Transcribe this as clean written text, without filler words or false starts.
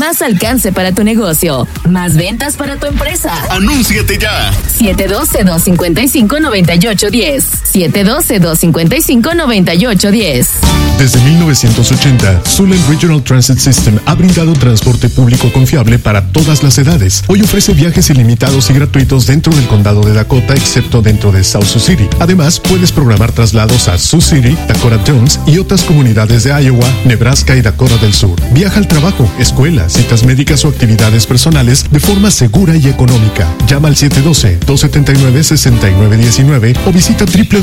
Más alcance para tu negocio. Más ventas para tu empresa. ¡Anúnciate ya! 712-255-9810. 712-255-9810. Desde 1980, Sulen Regional Transit System ha brindado transporte público confiable para todas las edades. Hoy ofrece viajes ilimitados y gratuitos dentro del condado de Dakota, excepto dentro de South Sioux City. Además, puedes programar traslados a Sioux City, Dakota Jones y otras comunidades de Iowa, Nebraska y Dakota del Sur. Viaja al trabajo, escuela, citas médicas o actividades personales de forma segura y económica. Llama al 712-279-6919 o visita www